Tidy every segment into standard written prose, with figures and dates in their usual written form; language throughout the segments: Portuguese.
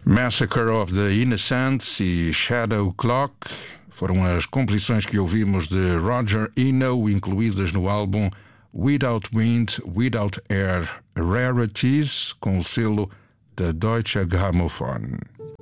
Massacre of the Innocents e Shadow Clock foram as composições que ouvimos de Roger Eno, incluídas no álbum Without Wind, Without Air Rarities, com o selo da Deutsche Grammophon.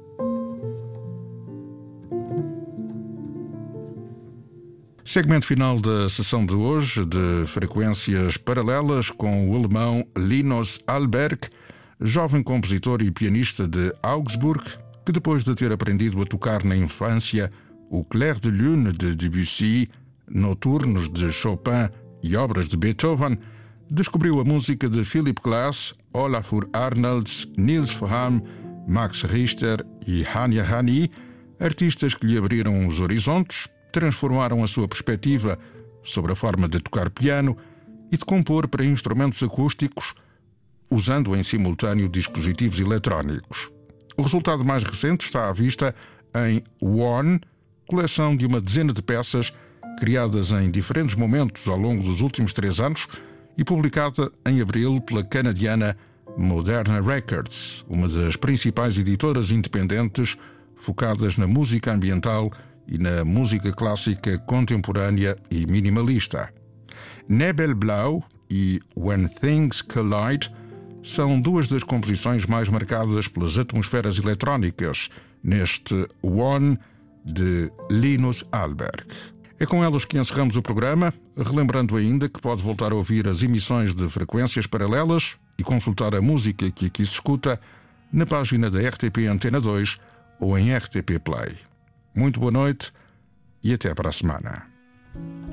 Segmento final da sessão de hoje de Frequências Paralelas com o alemão Linus Alberg, jovem compositor e pianista de Augsburg, que depois de ter aprendido a tocar na infância o Clair de Lune de Debussy, noturnos de Chopin e obras de Beethoven, descobriu a música de Philip Glass, Olafur Arnalds, Niels Fram, Max Richter e Hanya Hani, artistas que lhe abriram os horizontes, transformaram a sua perspectiva sobre a forma de tocar piano e de compor para instrumentos acústicos, usando em simultâneo dispositivos eletrónicos. O resultado mais recente está à vista em One, coleção de uma dezena de peças criadas em diferentes momentos ao longo dos últimos 3 anos e publicada em abril pela canadiana Moderna Records, uma das principais editoras independentes focadas na música ambiental e na música clássica contemporânea e minimalista. Nebelblau e When Things Collide são duas das composições mais marcadas pelas atmosferas eletrónicas neste One de Linus Alberg. É com elas que encerramos o programa, relembrando ainda que pode voltar a ouvir as emissões de Frequências Paralelas e consultar a música que aqui se escuta na página da RTP Antena 2 ou em RTP Play. Muito boa noite e até para a semana.